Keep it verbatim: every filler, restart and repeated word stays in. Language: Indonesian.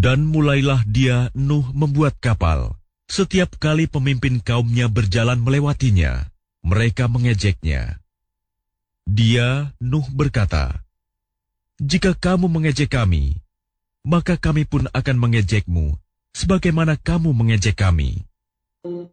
Dan mulailah dia, Nuh, membuat kapal. Setiap kali pemimpin kaumnya berjalan melewatinya, mereka mengejeknya. Dia, Nuh, berkata, "Jika kamu mengejek kami, maka kami pun akan mengejekmu, sebagaimana kamu mengejek kami."